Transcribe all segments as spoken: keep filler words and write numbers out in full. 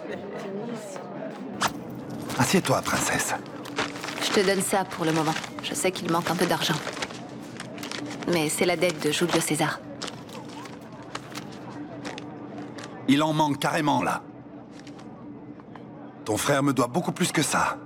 Assieds-toi, princesse. Je te donne ça pour le moment. Je sais qu'il manque un peu d'argent. Mais c'est la dette de Julio César. Il en manque carrément, là. Ton frère me doit beaucoup plus que ça.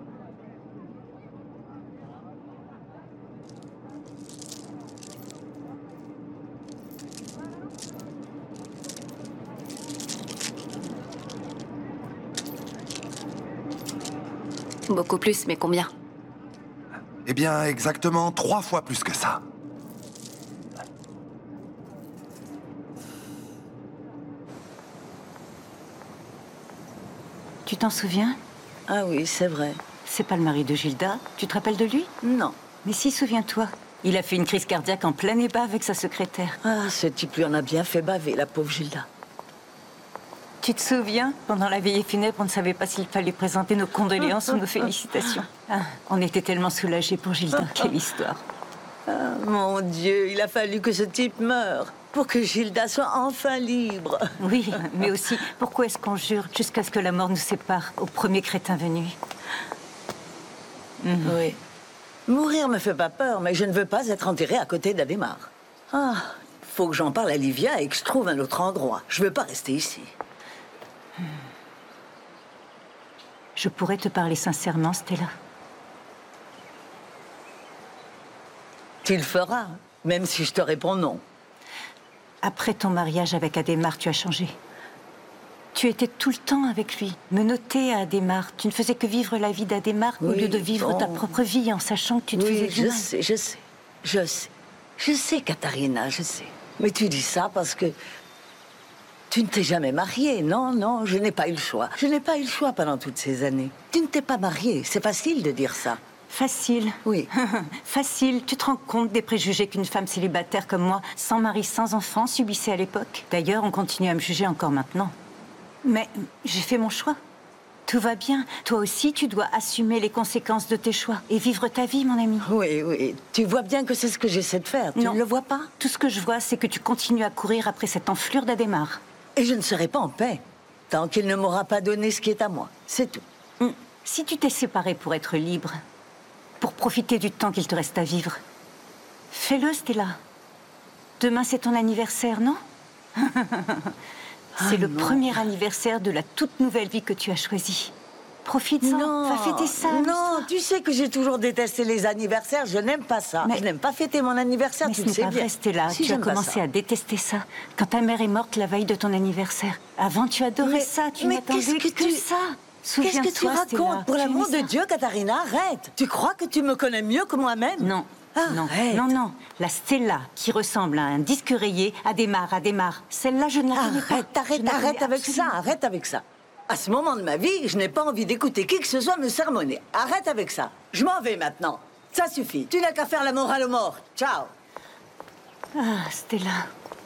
Beaucoup plus, mais combien? Eh bien, exactement trois fois plus que ça. Tu t'en souviens? Ah oui, c'est vrai. C'est pas le mari de Gilda. Tu te rappelles de lui? Non. Mais si, souviens-toi. Il a fait une crise cardiaque en plein ébat avec sa secrétaire. Ah, ce type lui en a bien fait baver, la pauvre Gilda. Tu te souviens? Pendant la veillée funèbre, on ne savait pas s'il fallait présenter nos condoléances ou nos félicitations. Ah, on était tellement soulagés pour Gilda. Quelle histoire. Ah, mon Dieu, il a fallu que ce type meure pour que Gilda soit enfin libre. Oui, mais aussi, pourquoi est-ce qu'on jure jusqu'à ce que la mort nous sépare au premier crétin venu? Mmh. Oui. Mourir me fait pas peur, mais je ne veux pas être enterrée à côté d'Adhémar. Ah, faut que j'en parle à Livia et que je trouve un autre endroit. Je veux pas rester ici. Je pourrais te parler sincèrement, Stella. Tu le feras, même si je te réponds non. Après ton mariage avec Adhémar, tu as changé. Tu étais tout le temps avec lui, menotté à Adhémar. Tu ne faisais que vivre la vie d'Adhémar Oui, au lieu de vivre bon. ta propre vie en sachant que tu te Oui, faisais du je mal. sais, je sais, je sais. Je sais, Katharina, je sais. Mais tu dis ça parce que tu ne t'es jamais mariée. Non, non, je n'ai pas eu le choix. Je n'ai pas eu le choix pendant toutes ces années. Tu ne t'es pas mariée. C'est facile de dire ça. Facile. Oui. Facile. Tu te rends compte des préjugés qu'une femme célibataire comme moi, sans mari, sans enfant, subissait à l'époque? D'ailleurs, on continue à me juger encore maintenant. Mais j'ai fait mon choix. Tout va bien. Toi aussi, tu dois assumer les conséquences de tes choix et vivre ta vie, mon ami. Oui, oui. Tu vois bien que c'est ce que j'essaie de faire. Tu Non. ne le vois pas? Tout ce que je vois, c'est que tu continues à courir après cette enflure d'Adhémar. Et je ne serai pas en paix tant qu'il ne m'aura pas donné ce qui est à moi. C'est tout. Hum. Si tu t'es séparée pour être libre, pour profiter du temps qu'il te reste à vivre, fais-le, Stella. Demain, c'est ton anniversaire, non? C'est Ah, le non. premier anniversaire de la toute nouvelle vie que tu as choisie. Profite-en, Non, va fêter ça. non, amuse-toi. tu sais que j'ai toujours détesté les anniversaires. Je n'aime pas ça. Mais- je n'aime pas fêter mon anniversaire. Mais tu ce le n'est sais pas bien. vrai, Stella. Si, tu as j'aime pas commencé ça. à détester ça quand ta mère est morte la veille de ton anniversaire. Avant, tu adorais Mais- ça. Tu mais n'attendais qu'est-ce que, que tu- ça. Qu'est-ce que tu Souviens-toi, racontes? Stella, Pour tu l'amour aimais de ça. Dieu, Katharina, arrête. Tu crois que tu me connais mieux que moi-même? Non. Non, Arrête. non, non. La Stella qui ressemble à un disque rayé, à démarre, à démarre. Celle-là, je ne la connais pas. Arrête, Je arrête, ne la arrête connais avec absolument ça, arrête avec ça. À ce moment de ma vie, je n'ai pas envie d'écouter qui que ce soit me sermonner. Arrête avec ça. Je m'en vais maintenant. Ça suffit. Tu n'as qu'à faire la morale aux morts. Ciao. Ah, Stella.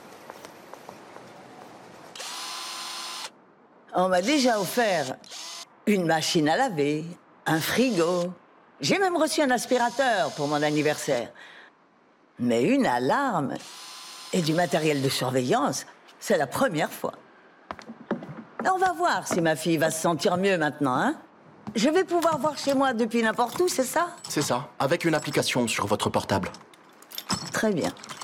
On m'a déjà offert une machine à laver, un frigo. J'ai même reçu un aspirateur pour mon anniversaire. Mais une alarme et du matériel de surveillance, c'est la première fois. On va voir si ma fille va se sentir mieux maintenant, hein? Je vais pouvoir voir chez moi depuis n'importe où, c'est ça? C'est ça, avec une application sur votre portable. Très bien.